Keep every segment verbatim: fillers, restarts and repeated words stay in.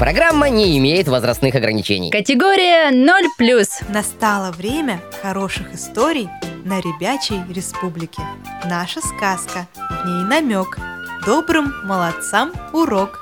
Программа не имеет возрастных ограничений. Категория ноль плюс. Настало время хороших историй на Ребячей Республике. Наша сказка, в ней намек. Добрым молодцам урок.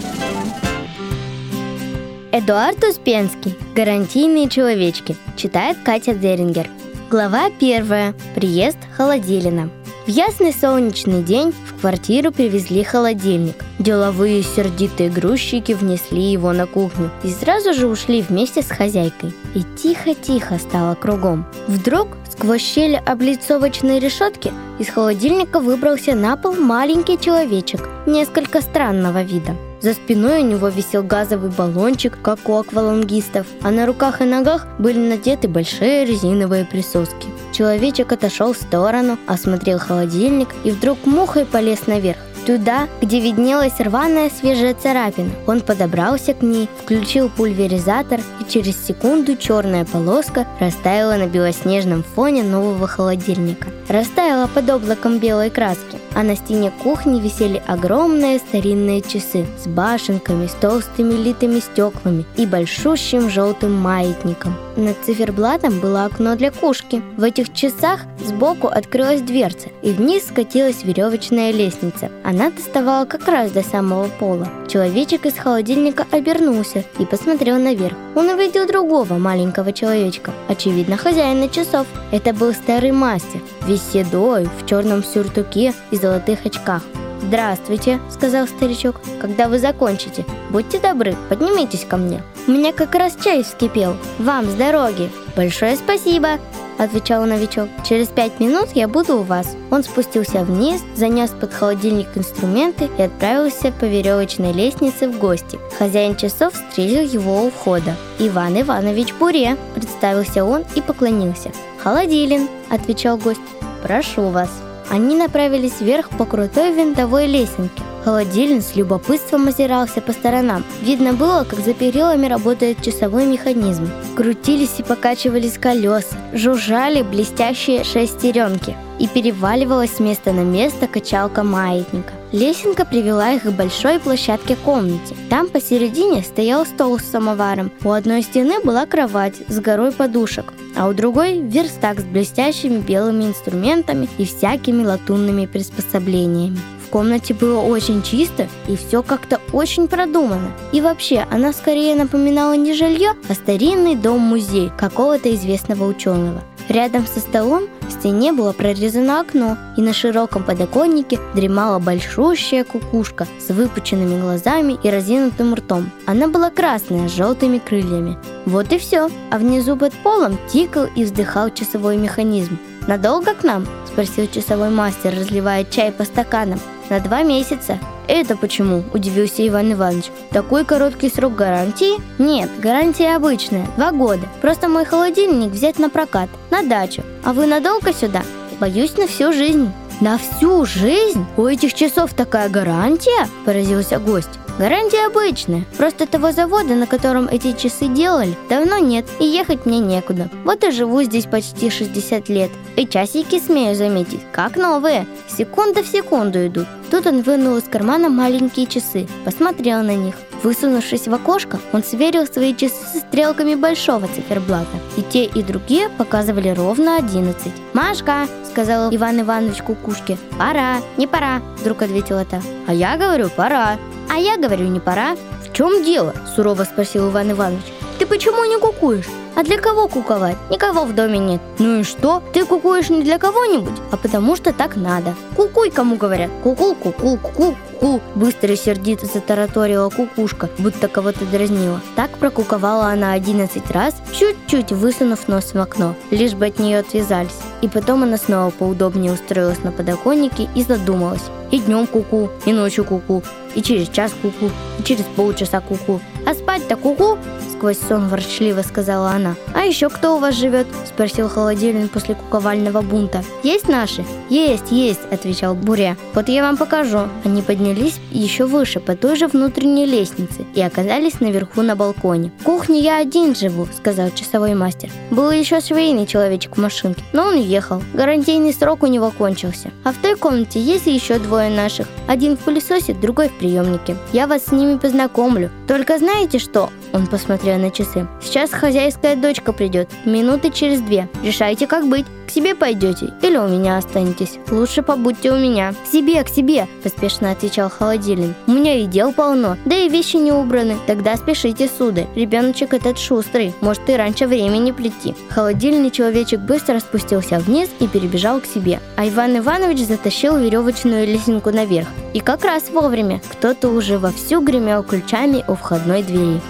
Эдуард Успенский. Гарантийные человечки. Читает Катя Дерингер. Глава первая. Приезд Холоделина. В ясный солнечный день в квартиру привезли холодильник. Деловые сердитые грузчики внесли его на кухню и сразу же ушли вместе с хозяйкой. И тихо-тихо стало кругом. Вдруг сквозь щели облицовочной решетки из холодильника выбрался на пол маленький человечек несколько странного вида. За спиной у него висел газовый баллончик, как у аквалангистов, а на руках и ногах были надеты большие резиновые присоски. Человечек отошел в сторону, осмотрел холодильник и вдруг мухой полез наверх, туда, где виднелась рваная свежая царапина. Он подобрался к ней, включил пульверизатор, и через секунду черная полоска растаяла на белоснежном фоне нового холодильника. Растаяла под облаком белой краски, а на стене кухни висели огромные старинные часы с башенками, с толстыми литыми стеклами и большущим желтым маятником. Над циферблатом было окно для кушки. В этих часах сбоку открылась дверца, и вниз скатилась веревочная лестница. Она доставала как раз до самого пола. Человечек из холодильника обернулся и посмотрел наверх. Он увидел другого маленького человечка, очевидно, хозяина часов. Это был старый мастер, весь седой, в черном сюртуке и золотых очках. «Здравствуйте», — сказал старичок. «Когда вы закончите, будьте добры, поднимитесь ко мне. У меня как раз чай вскипел. Вам с дороги». «Большое спасибо», — отвечал новичок. «Через пять минут я буду у вас». Он спустился вниз, занес под холодильник инструменты и отправился по веревочной лестнице в гости. Хозяин часов встретил его у входа. «Иван Иванович Буре», — представился он и поклонился. «Холодилин», — отвечал гость. «Прошу вас». Они направились вверх по крутой винтовой лесенке. Холодилин с любопытством озирался по сторонам. Видно было, как за перилами работает часовой механизм. Крутились и покачивались колеса, жужжали блестящие шестеренки, и переваливалась с места на место качалка маятника. Лесенка привела их к большой площадке комнате. Там посередине стоял стол с самоваром. У одной стены была кровать с горой подушек, а у другой верстак с блестящими белыми инструментами и всякими латунными приспособлениями. В комнате было очень чисто, и все как-то очень продумано. И вообще, она скорее напоминала не жилье, а старинный дом-музей какого-то известного ученого. Рядом со столом в стене было прорезано окно, и на широком подоконнике дремала большущая кукушка с выпученными глазами и разинутым ртом. Она была красная, с желтыми крыльями. Вот и все. А внизу под полом тикал и вздыхал часовой механизм. «Надолго к нам?» – спросил часовой мастер, разливая чай по стаканам. «На два месяца». «Это почему?» – удивился Иван Иванович. «Такой короткий срок гарантии?» «Нет, гарантия обычная, два года. Просто мой холодильник взять на прокат, на дачу. А вы надолго сюда?» «Боюсь, на всю жизнь». «На всю жизнь? У этих часов такая гарантия?» – поразился гость. «Гарантия обычная. Просто того завода, на котором эти часы делали, давно нет, и ехать мне некуда. Вот и живу здесь почти шестьдесят лет. И часики, смею заметить, как новые. Секунда в секунду идут». Тут он вынул из кармана маленькие часы, посмотрел на них. Высунувшись в окошко, он сверил свои часы со стрелками большого циферблата. И те, и другие показывали ровно одиннадцать. «Машка!» — сказал Иван Иванович кукушке. «Пора, не пора!» — вдруг ответила та. «А я говорю, пора!» «А я говорю, не пора». «В чем дело?» — сурово спросил Иван Иванович. «Ты почему не кукуешь?» «А для кого куковать? Никого в доме нет». «Ну и что? Ты кукуешь не для кого-нибудь, а потому что так надо». «Кукуй, кому говорят». «Кукул, кукул, кукул, кукул». Быстро и сердито затараторила кукушка, будто кого-то дразнила. Так прокуковала она одиннадцать раз, чуть-чуть высунув нос в окно, лишь бы от нее отвязались. И потом она снова поудобнее устроилась на подоконнике и задумалась. И днем куку, и ночью куку, и через час куку, и через полчаса куку. А спать-то куку, сквозь сон ворчливо сказала она. «А еще кто у вас живет?» – спросил Холодилин после куковального бунта. «Есть наши?» «Есть, есть», – отвечал Буря. «Вот я вам покажу». Они поднялись еще выше, по той же внутренней лестнице, и оказались наверху на балконе. «В кухне я один живу», – сказал часовой мастер. «Был еще швейный человечек в машинке, но он уехал. Гарантийный срок у него кончился. А в той комнате есть еще двое наших. Один в пылесосе, другой в приемнике. Я вас с ними познакомлю. Только знаете что?» Он посмотрел на часы. «Сейчас хозяйская дочка придет. Минуты через две. Решайте, как быть. К себе пойдете или у меня останетесь? Лучше побудьте у меня». «К себе, к себе», – поспешно отвечал Холодилин. «У меня и дел полно, да и вещи не убраны. Тогда спешите, сударь. Ребеночек этот шустрый. Может и раньше времени прийти». Холодильный человечек быстро спустился вниз и перебежал к себе. А Иван Иванович затащил веревочную лесенку наверх. И как раз вовремя. Кто-то уже вовсю гремел ключами у входной двери.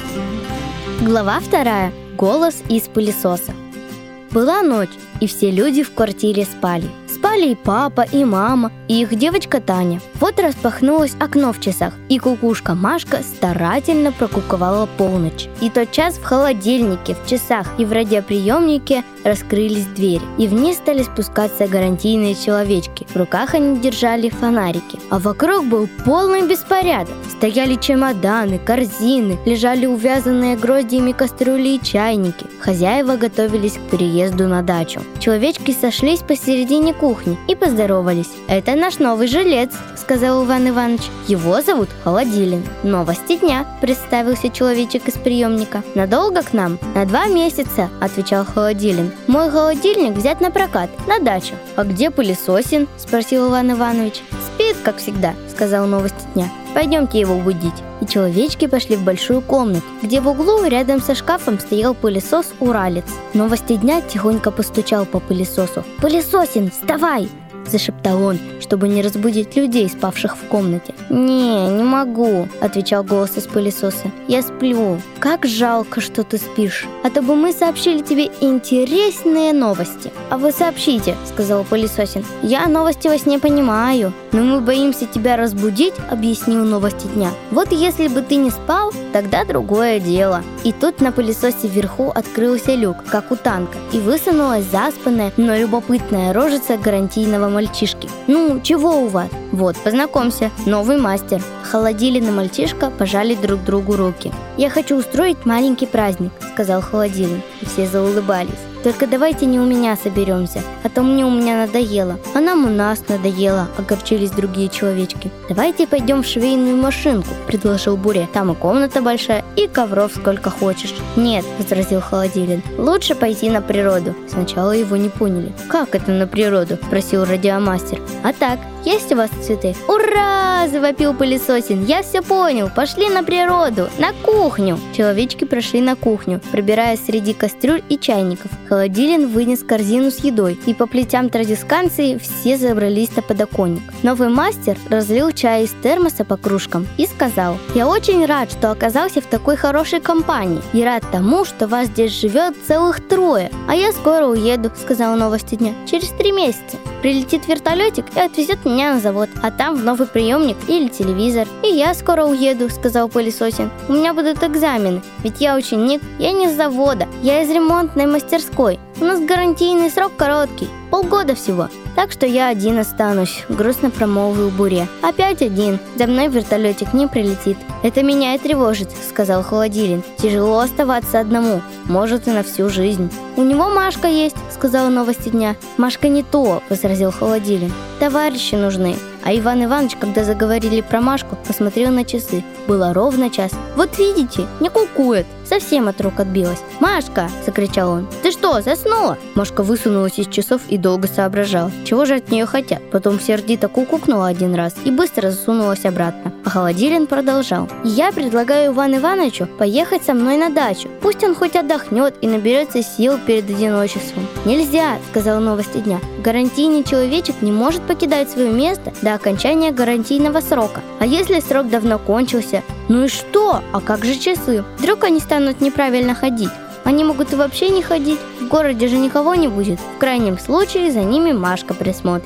Глава вторая. Голос из пылесоса. Была ночь, и все люди в квартире спали. Спали и папа, и мама, и их девочка Таня. Вот распахнулось окно в часах, и кукушка Машка старательно прокуковала полночь. И тотчас в холодильнике, в часах и в радиоприемнике раскрылись двери, и вниз стали спускаться гарантийные человечки. В руках они держали фонарики, а вокруг был полный беспорядок. Стояли чемоданы, корзины, лежали увязанные гроздьями кастрюли и чайники. Хозяева готовились к переезду на дачу. Человечки сошлись посередине кухни и поздоровались. «Это наш новый жилец», — сказал Иван Иванович. «Его зовут Холодилин. Новости дня», — представился человечек из приемника. «Надолго к нам?» «На два месяца», — отвечал Холодилин. «Мой холодильник взят на прокат, на дачу». «А где пылесосин?» — спросил Иван Иванович. «Спит, как всегда», — сказал новости дня. «Пойдемте его будить». И человечки пошли в большую комнату, где в углу рядом со шкафом стоял пылесос «Уралец». Новости дня тихонько постучал по пылесосу. «Пылесосин, вставай!» — зашептал он, чтобы не разбудить людей, спавших в комнате. «Не, не могу», — отвечал голос из пылесоса. «Я сплю». «Как жалко, что ты спишь. А то бы мы сообщили тебе интересные новости». «А вы сообщите», — сказал пылесосин. «Я новости во сне понимаю, но мы боимся тебя разбудить», — объяснил новости дня. «Вот если бы ты не спал, тогда другое дело». И тут на пылесосе вверху открылся люк, как у танка, и высунулась заспанная, но любопытная рожица гарантийного мальчишки. «Ну, чего у вас?» «Вот, познакомься, новый мастер». Холодилин и мальчишка пожали друг другу руки. «Я хочу устроить маленький праздник», — сказал Холодилин, и все заулыбались. «Только давайте не у меня соберемся, а то мне у меня надоело, а нам у нас надоело», — огорчились другие человечки. «Давайте пойдем в швейную машинку», — предложил Буря. «Там и комната большая, и ковров сколько хочешь». «Нет», — возразил Холодилин, — «лучше пойти на природу». Сначала его не поняли. «Как это на природу?» — спросил радиомастер. «А так, есть у вас цветы?» «Ура!» — завопил пылесосин. «Я все понял, пошли на природу, на кухню». Человечки прошли на кухню, пробираясь среди кастрюль и чайников. Холодилин вынес корзину с едой, и по плетям традисканции все забрались на подоконник. Новый мастер разлил чай из термоса по кружкам и сказал: «Я очень рад, что оказался в такой хорошей компании, и рад тому, что вас здесь живет целых трое. А я скоро уеду», — сказал новости дня, — «через три месяца. Прилетит вертолетик и отвезет меня на завод, а там в новый приемник или телевизор». «И я скоро уеду», — сказал пылесосин. «У меня будут экзамены, ведь я ученик, я не с завода, я из ремонтной мастерской. У нас гарантийный срок короткий, полгода всего. Так что я один останусь», — грустно промолвил Буря. «Опять один. За мной вертолетик не прилетит». «Это меня и тревожит», — сказал Холодилин. «Тяжело оставаться одному, может и на всю жизнь». «У него Машка есть», — сказала новости дня. «Машка не то», — возразил Холодилин. «Товарищи нужны». А Иван Иванович, когда заговорили про Машку, посмотрел на часы. Было ровно час. «Вот видите, не кукует». Совсем от рук отбилась. «Машка!» — закричал он. «Ты что, заснула?» Машка высунулась из часов и долго соображала, чего же от нее хотят. Потом сердито кукукнула один раз и быстро засунулась обратно. А Холодилин продолжал. «Я предлагаю Ивану Ивановичу поехать со мной на дачу. Пусть он хоть отдохнет и наберется сил перед одиночеством». «Нельзя!» — сказал новости дня. «Гарантийный человечек не может покидать свое место до окончания гарантийного срока. А если срок давно кончился? Ну и что? А как же часы? Вдруг они станут неправильно ходить? Они могут и вообще не ходить. В городе же никого не будет. В крайнем случае за ними Машка присмотрит».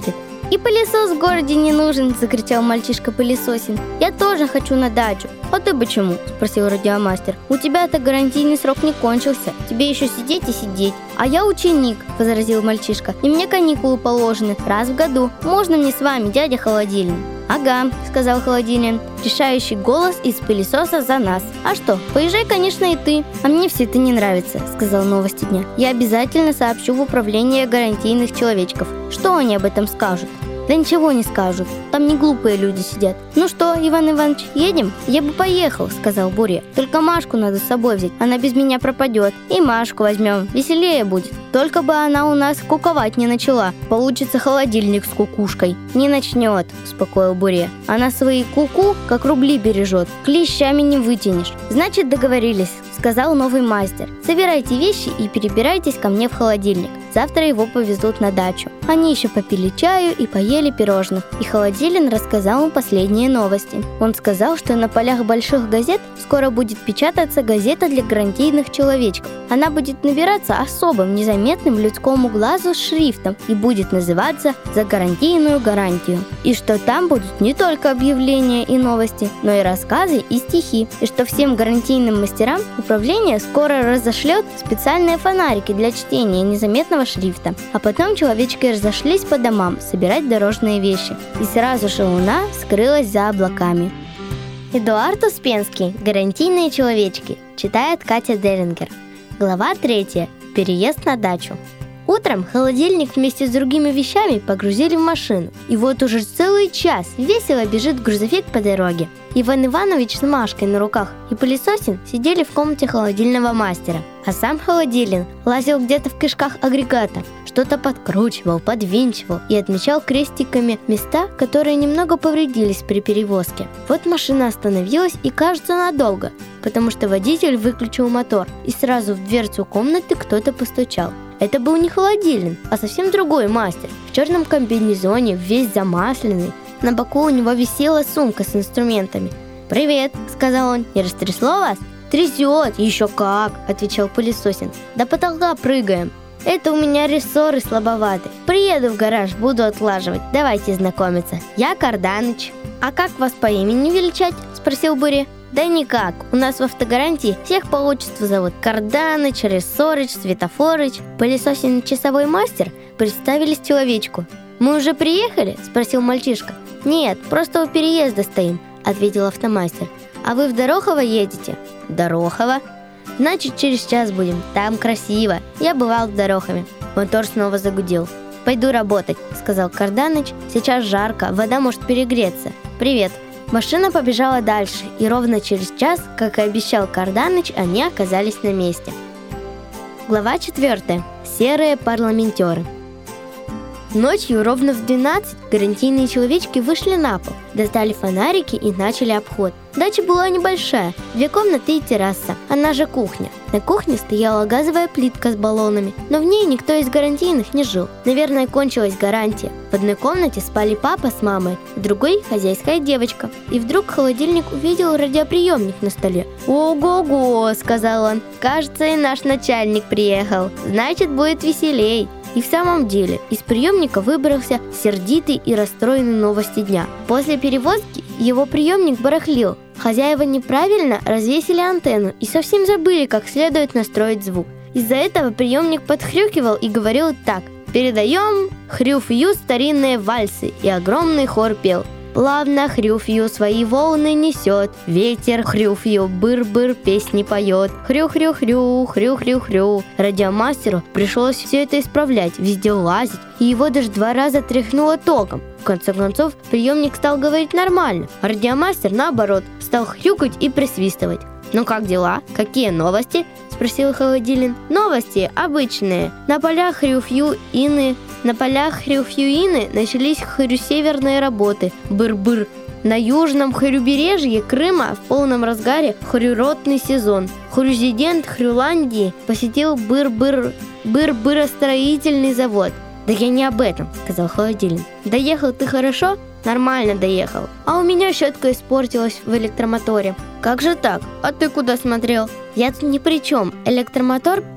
И пылесос в городе не нужен, закричал мальчишка Пылесосин. Я тоже хочу на дачу. А ты почему? Спросил радиомастер. У тебя-то гарантийный срок не кончился. Тебе еще сидеть и сидеть. А я ученик, возразил мальчишка. И мне каникулы положены раз в году. Можно мне с вами, дядя Холодильник? Ага, сказал Холодильник. Решающий голос из пылесоса за нас. А что, поезжай, конечно, и ты. А мне все это не нравится, сказал Новости дня. Я обязательно сообщу в управление гарантийных человечков. Что они об этом скажут? Да ничего не скажут, там не глупые люди сидят. Ну что, Иван Иванович, едем? Я бы поехал, сказал Буря. Только Машку надо с собой взять, она без меня пропадет. И Машку возьмем, веселее будет. Только бы она у нас куковать не начала. Получится холодильник с кукушкой. Не начнет, успокоил Буря. Она свои куку как рубли бережет, клещами не вытянешь. Значит, договорились, сказал новый мастер. Собирайте вещи и перебирайтесь ко мне в холодильник. Завтра его повезут на дачу. Они еще попили чаю и поели пирожных. И Холодилин рассказал им последние новости. Он сказал, что на полях больших газет скоро будет печататься газета для гарантийных человечков. Она будет набираться особым, незаметным людскому глазу шрифтом и будет называться «За гарантийную гарантию». И что там будут не только объявления и новости, но и рассказы и стихи. И что всем гарантийным мастерам управление скоро разошлет специальные фонарики для чтения незаметного шрифта. А потом человечки разошлись по домам собирать дорожные вещи. И сразу же луна скрылась за облаками. Эдуард Успенский. Гарантийные человечки. Читает Катя Дерингер. Глава третья. Переезд на дачу. Утром холодильник вместе с другими вещами погрузили в машину. И вот уже целый час весело бежит грузовик по дороге. Иван Иванович с Машкой на руках и Пылесосин сидели в комнате холодильного мастера. А сам Холодилин лазил где-то в кишках агрегата, что-то подкручивал, подвинчивал и отмечал крестиками места, которые немного повредились при перевозке. Вот машина остановилась и, кажется, надолго, потому что водитель выключил мотор, и сразу в дверцу комнаты кто-то постучал. Это был не Холодилин, а совсем другой мастер, в черном комбинезоне, весь замасленный. На боку у него висела сумка с инструментами. «Привет», — сказал он, — «не растрясло вас?» «Трясет, еще как», — отвечал Пылесосин. «До потолка прыгаем. Это у меня рессоры слабоваты. Приеду в гараж, буду отлаживать. Давайте знакомиться. Я Карданыч». «А как вас по имени величать?» — спросил Буря. «Да никак. У нас в автогарантии всех по отчеству зовут. Карданыч, Рессорыч, Светофорыч». Пылесосин часовой мастер представились человечку. «Мы уже приехали?» — спросил мальчишка. «Нет, просто у переезда стоим», — ответил автомастер. «А вы в Дорохово едете?» «Дорохово?» «Значит, через час будем. Там красиво. Я бывал в Дорохове». Мотор снова загудел. «Пойду работать», — сказал Карданыч. «Сейчас жарко, вода может перегреться. Привет». Машина побежала дальше, и ровно через час, как и обещал Карданыч, они оказались на месте. Глава четвертая. Серые парламентеры. Ночью ровно в двенадцать гарантийные человечки вышли на пол, достали фонарики и начали обход. Дача была небольшая, две комнаты и терраса, она же кухня. На кухне стояла газовая плитка с баллонами, но в ней никто из гарантийных не жил. Наверное, кончилась гарантия. В одной комнате спали папа с мамой, в другой – хозяйская девочка. И вдруг холодильник увидел радиоприемник на столе. «Ого-го», – сказал он, – «кажется, и наш начальник приехал, значит, будет веселей». И в самом деле из приемника выбрался сердитый и расстроенный Новости дня. После перевозки его приемник барахлил. Хозяева неправильно развесили антенну и совсем забыли, как следует настроить звук. Из-за этого приемник подхрюкивал и говорил так: «Передаем хрю-фью старинные вальсы», и огромный хор пел: «Плавно хрю-фью свои волны несет, ветер хрю-фью быр-быр песни поет, хрю-хрю-хрю, хрю-хрю-хрю». Радиомастеру пришлось все это исправлять, везде лазить, и его даже два раза тряхнуло током. В конце концов, приемник стал говорить нормально, а радиомастер, наоборот, стал хрюкать и присвистывать. «Ну как дела? Какие новости?» – спросил Холодилин. «Новости обычные. На полях хрю-фью-ины На полях хрю-фью-ины начались хрю-северные работы. Быр-быр. На южном хрюбережье Крыма в полном разгаре хрюротный сезон. Хрюзидент Хрюландии посетил быр-быр быр-быростроительный завод». «Да я не об этом», — сказал Холодилин. «Доехал ты хорошо?» «Нормально доехал. А у меня щетка испортилась в электромоторе». «Как же так? А ты куда смотрел?» «Я тут ни при чем. Электромотор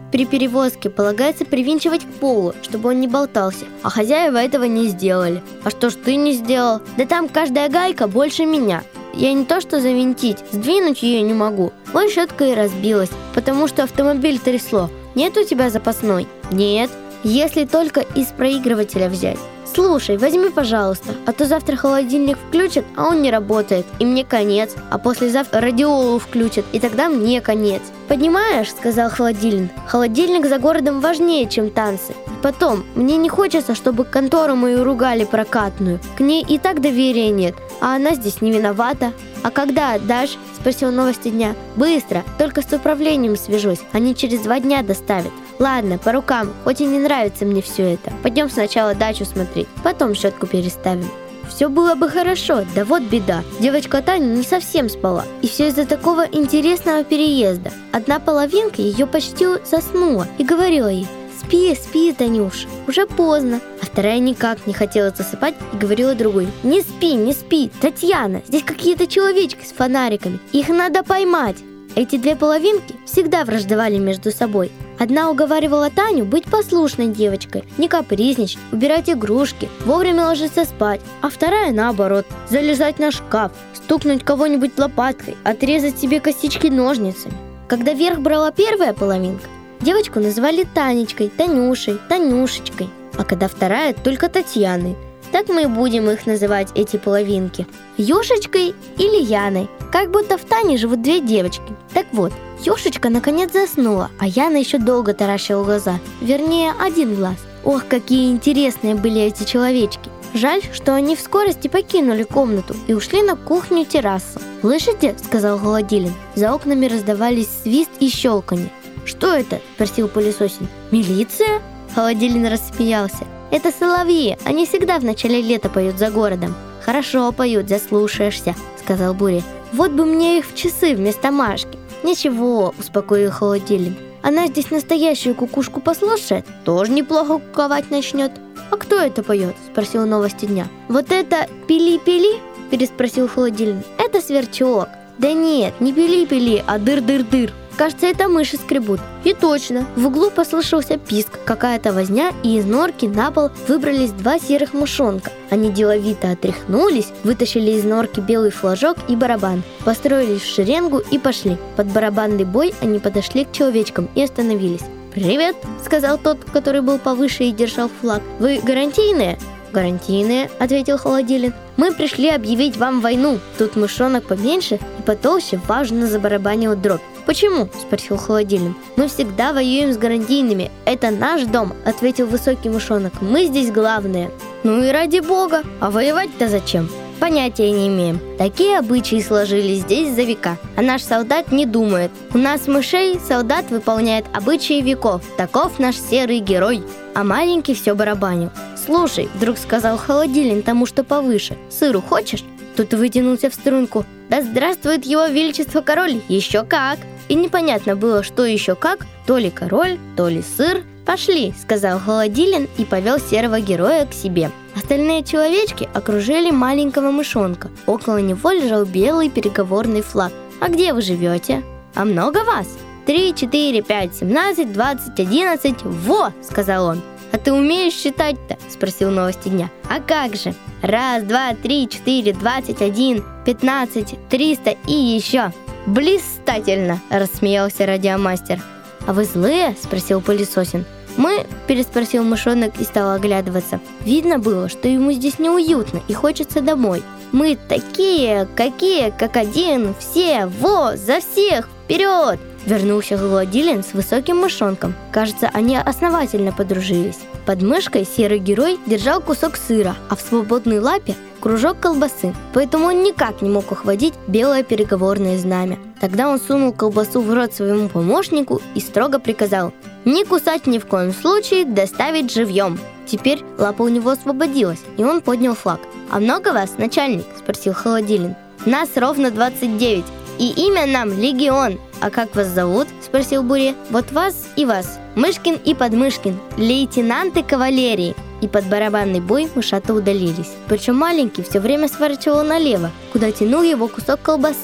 При перевозке полагается привинчивать к полу, чтобы он не болтался, а хозяева этого не сделали. А что ж ты не сделал? Да там каждая гайка больше меня. Я не то что завинтить, сдвинуть ее не могу. Вот щетка и разбилась, потому что автомобиль трясло. Нет у тебя запасной? Нет. Если только из проигрывателя взять. Слушай, возьми, пожалуйста, а то завтра холодильник включат, а он не работает, и мне конец. А послезавтра радиолу включат, и тогда мне конец. Понимаешь, сказал холодильник, холодильник за городом важнее, чем танцы. Потом, мне не хочется, чтобы контору мою ругали прокатную. К ней и так доверия нет, а она здесь не виновата. А когда отдашь? Спросил новости дня. Быстро, только с управлением свяжусь, они через два дня доставят. Ладно, по рукам, хоть и не нравится мне все это. Пойдем сначала дачу смотреть, потом щетку переставим. Все было бы хорошо, да вот беда. Девочка Таня не совсем спала. И все из-за такого интересного переезда. Одна половинка ее почти заснула и говорила ей: «Спи, спи, Танюш, уже поздно». А вторая никак не хотела засыпать и говорила другой: «Не спи, не спи, Татьяна, здесь какие-то человечки с фонариками, их надо поймать». Эти две половинки всегда враждовали между собой. Одна уговаривала Таню быть послушной девочкой, не капризничать, убирать игрушки, вовремя ложиться спать, а вторая, наоборот, залезать на шкаф, стукнуть кого-нибудь лопаткой, отрезать себе косички ножницами. Когда верх брала первая половинка, девочку называли Танечкой, Танюшей, Танюшечкой, а когда вторая, только Татьяной. Так мы и будем их называть, эти половинки. Ёшечкой или Яной. Как будто в Тане живут две девочки. Так вот, Ёшечка наконец заснула, а Яна еще долго таращила глаза. Вернее, один глаз. Ох, какие интересные были эти человечки. Жаль, что они в скорости покинули комнату и ушли на кухню-террасу. «Слышите?» — сказал холодильник. За окнами раздавались свист и щелканье. «Что это?» — спросил пылесосин. «Милиция?» Холодильник рассмеялся. «Это соловьи, они всегда в начале лета поют за городом». «Хорошо поют, заслушаешься», — сказал Буря. «Вот бы мне их в часы вместо Машки». «Ничего», — успокоил холодильник. «Она здесь настоящую кукушку послушает, тоже неплохо куковать начнет». «А кто это поет?» — спросил новости дня. «Вот это пили-пили?» — переспросил холодильник. «Это сверчок». «Да нет, не пили-пили, а дыр-дыр-дыр. Кажется, это мыши скребут». И точно, в углу послышался писк, какая-то возня, и из норки на пол выбрались два серых мышонка. Они деловито отряхнулись, вытащили из норки белый флажок и барабан, построились в шеренгу и пошли. Под барабанный бой они подошли к человечкам и остановились. «Привет», — сказал тот, который был повыше и держал флаг. «Вы гарантийные?» «Гарантийные», — ответил холодильник. «Мы пришли объявить вам войну». Тут мышонок поменьше и потолще важно забарабанил дробь. «Почему?» — спросил холодильник. «Мы всегда воюем с гарантийными. Это наш дом», — ответил высокий мышонок. «Мы здесь главные». «Ну и ради бога, а воевать-то зачем?» «Понятия не имеем. Такие обычаи сложились здесь за века. А наш солдат не думает. У нас мышей солдат выполняет обычаи веков. Таков наш серый герой». А маленький все барабанил. «Слушай», — вдруг сказал холодильник тому, что повыше, «сыру хочешь?» Тут вытянулся в струнку. «Да здравствует его величество король! Еще как!» И непонятно было, что еще как, то ли король, то ли сыр. «Пошли», — сказал холодильник и повел серого героя к себе. Остальные человечки окружили маленького мышонка. Около него лежал белый переговорный флаг. «А где вы живете?» «А много вас?» «Три, четыре, пять, семнадцать, двадцать, одиннадцать. Во!» — сказал он. «А ты умеешь считать-то?» — спросил новости дня. «А как же? Раз, два, три, четыре, двадцать один, пятнадцать, триста и еще». «Блистательно!» — рассмеялся радиомастер. «А вы злые?» — спросил пылесосин. «Мы?» — переспросил мышонок и стал оглядываться. Видно было, что ему здесь неуютно и хочется домой. «Мы такие, какие, как один, все, во, за всех, вперед!» Вернулся холодильник с высоким мышонком. Кажется, они основательно подружились. Под мышкой серый герой держал кусок сыра, а в свободной лапе кружок колбасы. Поэтому он никак не мог ухватить белое переговорное знамя. Тогда он сунул колбасу в рот своему помощнику и строго приказал: «Не кусать ни в коем случае, доставить живьем». Теперь лапа у него освободилась, и он поднял флаг. «А много вас, начальник?» – спросил холодильник. «Нас ровно двадцать девять. И имя нам Легион». «А как вас зовут?» – спросил Буря. «Вот вас и вас. Мышкин и Подмышкин, лейтенанты кавалерии». И под барабанный бой мышата удалились. Причем маленький все время сворачивал налево, куда тянул его кусок колбасы.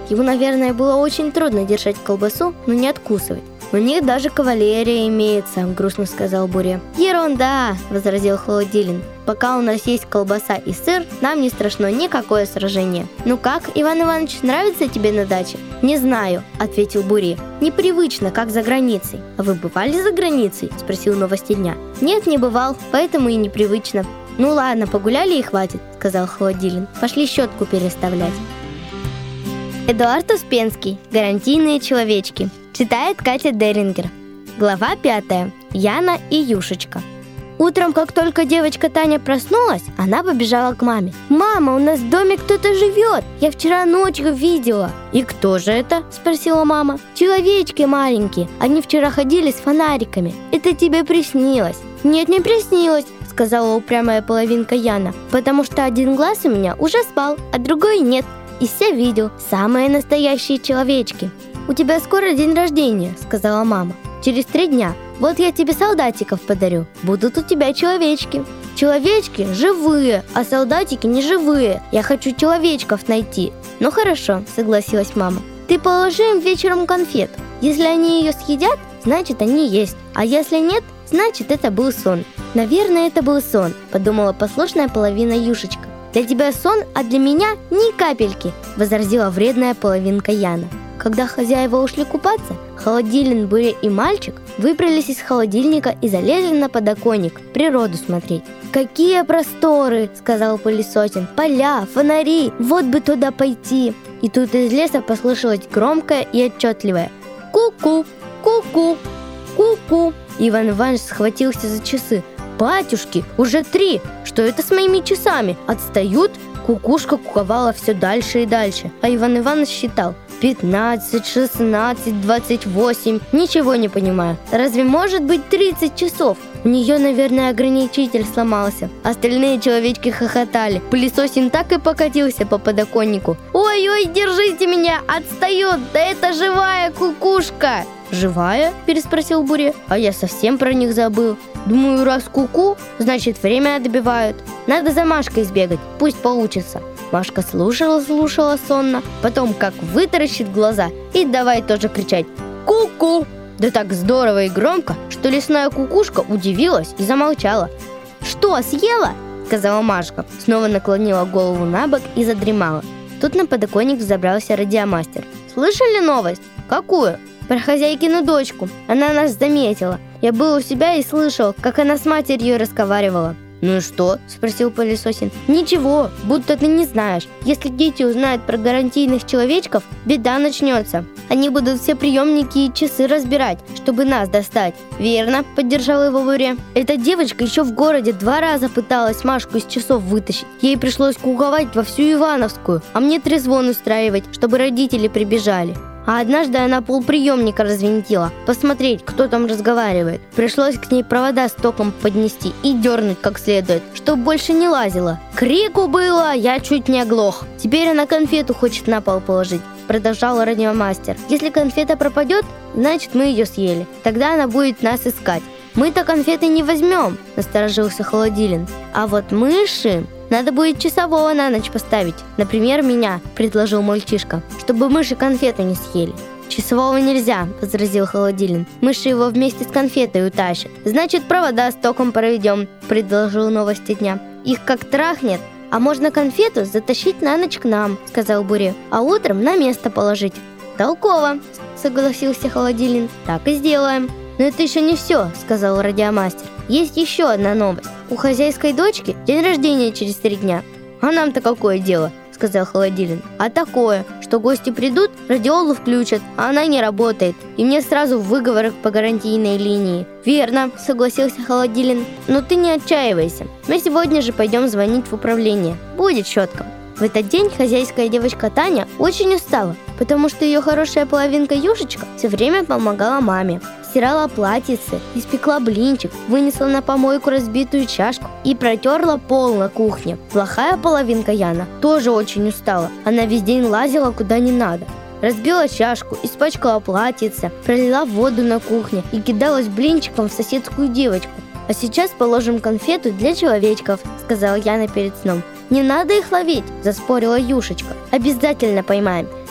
Ему, наверное, было очень трудно держать колбасу, но не откусывать. «У них даже кавалерия имеется», — грустно сказал Буре. «Ерунда», — возразил Холодилин. «Пока у нас есть колбаса и сыр, нам не страшно никакое сражение». «Ну как, Иван Иванович, нравится тебе на даче?» «Не знаю», — ответил Буре. «Непривычно, как за границей». «А вы бывали за границей?» — спросил Новости дня. «Нет, не бывал, поэтому и непривычно». «Ну ладно, погуляли и хватит», — сказал Холодилин. «Пошли щетку переставлять». Эдуард Успенский. «Гарантийные человечки». Читает Катя Дерингер. Глава пятая. Яна и Юшечка. Утром, как только девочка Таня проснулась, она побежала к маме. «Мама, у нас в доме кто-то живет! Я вчера ночью видела!» «И кто же это?» – спросила мама. «Человечки маленькие. Они вчера ходили с фонариками. Это тебе приснилось». «Нет, не приснилось», – сказала упрямая половинка Яна. «Потому что один глаз у меня уже спал, а другой нет. И все видел. Самые настоящие человечки». «У тебя скоро день рождения», — сказала мама. «Через три дня. Вот я тебе солдатиков подарю. Будут у тебя человечки». «Человечки живые, а солдатики не живые. Я хочу человечков найти». «Ну хорошо», — согласилась мама. «Ты положи им вечером конфет. Если они ее съедят, значит они есть. А если нет, значит это был сон». «Наверное, это был сон», — подумала послушная половина Юшечка. «Для тебя сон, а для меня ни капельки», — возразила вредная половинка Яна. Когда хозяева ушли купаться, Холодилин, Буре и мальчик выбрались из холодильника и залезли на подоконник природу смотреть. «Какие просторы!» — сказал Пылесосин. «Поля, фонари, вот бы туда пойти!» И тут из леса послышалось громкое и отчетливое: «Ку-ку! Ку-ку! Ку-ку!» Иван Иванович схватился за часы. «Батюшки, уже три! Что это с моими часами? Отстают?» Кукушка куковала все дальше и дальше, а Иван Иванович считал: пятнадцать, шестнадцать, двадцать восемь. Ничего не понимаю. Разве может быть тридцать часов? У нее, наверное, ограничитель сломался. Остальные человечки хохотали. Пылесосин так и покатился по подоконнику. «Ой-ой, держите меня! Отстает! Да это живая кукушка!» «Живая?» – переспросил Буре. «А я совсем про них забыл. Думаю, раз ку-ку, значит время добивают. Надо за Машкой сбегать, пусть поучится». Машка слушала-слушала сонно, потом как вытаращит глаза и давай тоже кричать: «Ку-ку!» Да так здорово и громко, что лесная кукушка удивилась и замолчала. «Что, съела?» – сказала Машка, снова наклонила голову на бок и задремала. Тут на подоконник взобрался радиомастер. «Слышали новость?» «Какую?» «Про хозяйкину дочку. Она нас заметила. Я был у себя и слышал, как она с матерью разговаривала». «Ну и что?» – спросил Пылесосин. «Ничего, будто ты не знаешь. Если дети узнают про гарантийных человечков, беда начнется. Они будут все приемники и часы разбирать, чтобы нас достать». «Верно», – поддержал его Буре. «Эта девочка еще в городе два раза пыталась Машку из часов вытащить. Ей пришлось куковать во всю Ивановскую, а мне трезвон устраивать, чтобы родители прибежали. А однажды она полприемника развинтила, посмотреть, кто там разговаривает. Пришлось к ней провода с током поднести и дернуть как следует, чтоб больше не лазила. Крику было, я чуть не оглох. Теперь она конфету хочет на пол положить», — продолжал радиомастер. «Если конфета пропадет, значит мы ее съели. Тогда она будет нас искать». «Мы-то конфеты не возьмем», — насторожился Холодилин. «А вот мыши... Надо будет часового на ночь поставить. Например, меня», — предложил мальчишка, «чтобы мыши конфету не съели». «Часового нельзя», — возразил Холодилин. «Мыши его вместе с конфетой утащат». «Значит, провода с током проведем», — предложил Новости дня. «Их как трахнет. А можно конфету затащить на ночь к нам», — сказал Буре, «а утром на место положить». «Толково», — согласился Холодилин. «Так и сделаем». «Но это еще не все», — сказал радиомастер. «Есть еще одна новость. У хозяйской дочки день рождения через три дня». «А нам-то какое дело?» — сказал Холодилин. «А такое, что гости придут, радиолу включат, а она не работает. И мне сразу выговор по гарантийной линии». «Верно», — согласился Холодилин. «Но ты не отчаивайся. Мы сегодня же пойдем звонить в управление. Будет щетка». В этот день хозяйская девочка Таня очень устала, потому что ее хорошая половинка Юшечка все время помогала маме. Стирала платьице, испекла блинчик, вынесла на помойку разбитую чашку и протерла пол на кухне. Плохая половинка Яна тоже очень устала. Она весь день лазила куда не надо. Разбила чашку, испачкала платьице, пролила воду на кухне и кидалась блинчиком в соседскую девочку. «А сейчас положим конфету для человечков», — сказала Яна перед сном. «Не надо их ловить», — заспорила Юшечка. «Обязательно поймаем.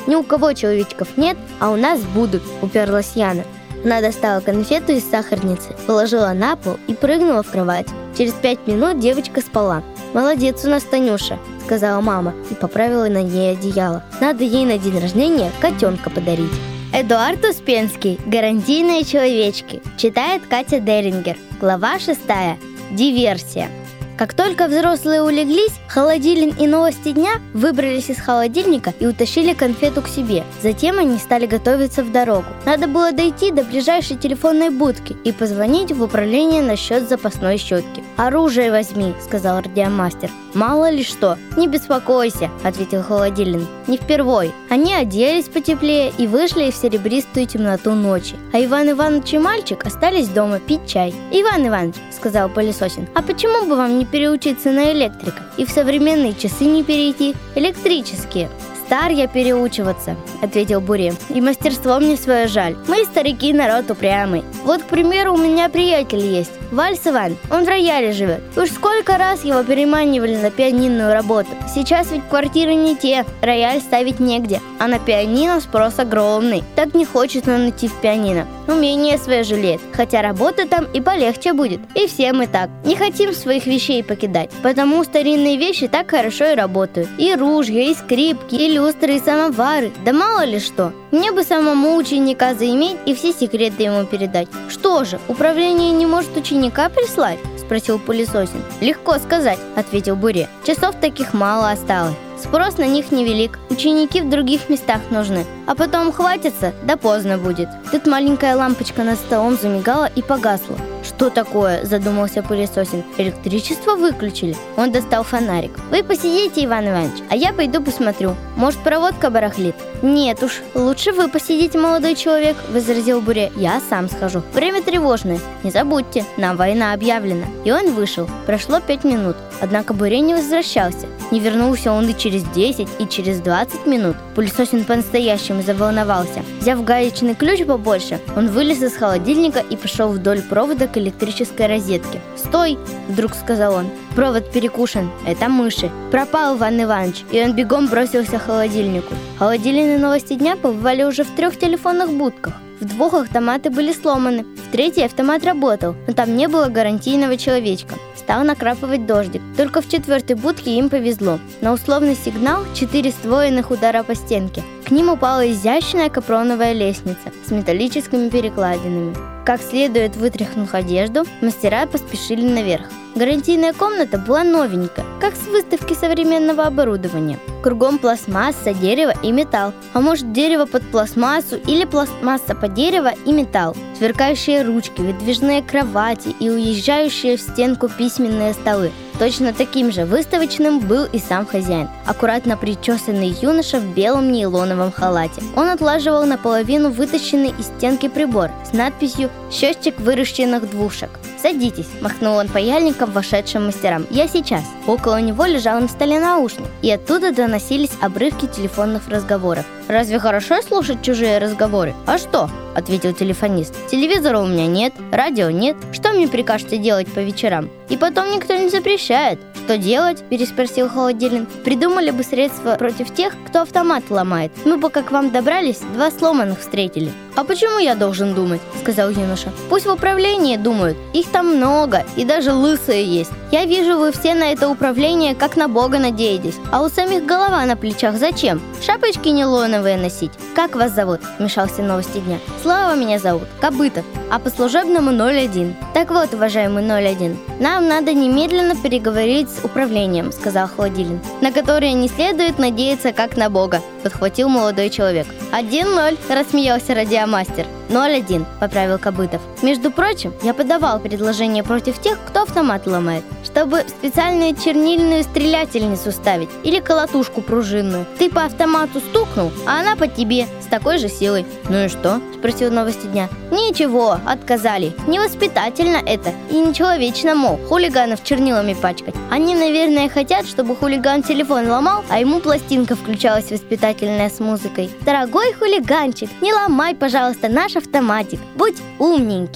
Ни у кого человечков нет, а у нас будут, уперлась Яна. Она достала конфету из сахарницы, положила на пол и прыгнула в кровать. Через пять минут девочка спала. «Молодец у нас Танюша», — сказала мама и поправила на ней одеяло. «Надо ей на день рождения котенка подарить». Эдуард Успенский. «Гарантийные человечки». Читает Катя Дерингер. Глава шестая. Диверсия. Как только взрослые улеглись, Холодилин и Новости дня выбрались из холодильника и утащили конфету к себе. Затем они стали готовиться в дорогу. Надо было дойти до ближайшей телефонной будки и позвонить в управление насчет запасной щетки. «Оружие возьми», — сказал радиомастер. «Мало ли что». «Не беспокойся», — ответил Холодилин. «Не впервой». Они оделись потеплее и вышли в серебристую темноту ночи. А Иван Иванович и мальчик остались дома пить чай. «Иван Иванович», — сказал Пылесосин, «а почему бы вам не переучиться на электрика и в современные часы не перейти? Электрические». «Стар я переучиваться», — ответил Буре. «И мастерство мне свое жаль. Мы, старики, народ упрямый. Вот, к примеру, у меня приятель есть, Вальс Иван. Он в рояле живет. Уж сколько раз его переманивали на пианинную работу. Сейчас ведь квартиры не те, рояль ставить негде, а на пианино спрос огромный. Так не хочет он идти в пианино. Умение свое жалеет, хотя работа там и полегче будет. И все мы так. Не хотим своих вещей покидать, потому старинные вещи так хорошо и работают. И ружья, и скрипки, и люстры, и самовары. Да мало ли что. Мне бы самому ученика заиметь и все секреты ему передать». «Что же, управление не может ученика прислать?» — спросил Пылесосин. «Легко сказать», — ответил Буре. «Часов таких мало осталось. Спрос на них невелик, ученики в других местах нужны. А потом хватится, да поздно будет». Тут маленькая лампочка над столом замигала и погасла. «Что такое?» – задумался Пылесосин. «Электричество выключили?» Он достал фонарик. «Вы посидите, Иван Иванович, а я пойду посмотрю. Может, проводка барахлит?» «Нет уж, лучше вы посидите, молодой человек», – возразил Буре. «Я сам схожу. Время тревожное. Не забудьте, нам война объявлена». И он вышел. Прошло пять минут. Однако Буре не возвращался. Не вернулся он и через десять, и через двадцать минут. Пылесосин по-настоящему заволновался. Взяв гаечный ключ побольше, он вылез из холодильника и пошел вдоль провода к электрической розетке. «Стой!» — вдруг сказал он. «Провод перекушен. Это мыши». Пропал Иван Иванович, и он бегом бросился к холодильнику. Холодильные новости дня побывали уже в трех телефонных будках. В двух автоматы были сломаны, в третий автомат работал, но там не было гарантийного человечка. Стал накрапывать дождик. Только в четвертой будке им повезло. На условный сигнал четыре сдвоенных удара по стенке. К ним упала изящная капроновая лестница с металлическими перекладинами. Как следует вытряхнув одежду, мастера поспешили наверх. Гарантийная комната была новенькая, как с выставки современного оборудования. Кругом пластмасса, дерево и металл. А может, дерево под пластмассу или пластмасса под дерево и металл. Сверкающие ручки, выдвижные кровати и уезжающие в стенку письменные столы. Точно таким же выставочным был и сам хозяин. Аккуратно причесанный юноша в белом нейлоновом халате. Он отлаживал наполовину вытащенный из стенки прибор с надписью «Счетчик выращенных двушек». «Садитесь», — махнул он паяльником вошедшим мастерам. «Я сейчас». Около него лежал на столе наушник, и оттуда доносились обрывки телефонных разговоров. «Разве хорошо слушать чужие разговоры?» «А что?» — ответил телефонист. «Телевизора у меня нет, радио нет. Что мне прикажете делать по вечерам? И потом никто не запрещает». «Что делать?» — переспросил Холодилин. «Придумали бы средства против тех, кто автомат ломает. Мы пока к вам добрались, два сломанных встретили». «А почему я должен думать?» — сказал юноша. «Пусть в управлении думают. Их там много, и даже лысые есть. Я вижу, вы все на это управление как на Бога надеетесь. А у самих голова на плечах зачем? Шапочки нейлоновые носить». «Как вас зовут?» — вмешался Новости дня. «Слава меня зовут. Копытов. А по служебному ноль один». «Так вот, уважаемый ноль один, нам надо немедленно переговорить с управлением», — сказал Холодилин. «На которое не следует надеяться как на Бога», — подхватил молодой человек. «Один ноль», — рассмеялся радиомастер. «Ноль один», — поправил Копытов. «Между прочим, я подавал предложение против тех, кто автомат ломает, чтобы специальную чернильную стрелятельницу ставить или колотушку пружинную. Ты по автомату стукнул, а она по тебе с такой же силой». «Ну и что?» — спросил Новости дня. «Ничего, отказали. Невоспитательно это и нечеловечно, мол, хулиганов чернилами пачкать. Они, наверное, хотят, чтобы хулиган телефон ломал, а ему пластинка включалась воспитательная с музыкой. Дорогой хулиганчик, не ломай, пожалуйста, наш автоматик. Будь умненьким».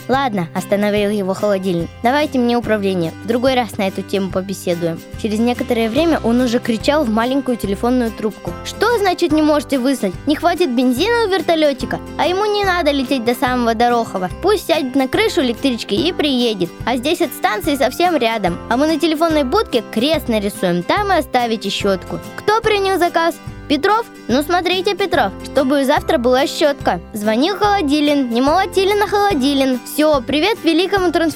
Ладно, остановил его Холодильник. Давайте мне управление. В другой раз на эту тему побеседуем. Через некоторое время он уже кричал в маленькую телефонную трубку. Что значит не можете выслать? Не хватит бензина у вертолетика? А ему не надо лететь до самого Дорохова. Пусть сядет на крышу электрички и приедет. А здесь от станции совсем рядом. А мы на телефонной будке крест нарисуем. Там и оставите щетку. Кто принял заказ? Петров? Ну смотрите, Петров, чтобы завтра была щетка. Звонил Холодилин, не Молотилин, а Холодилин. Все, привет великому трансформатору.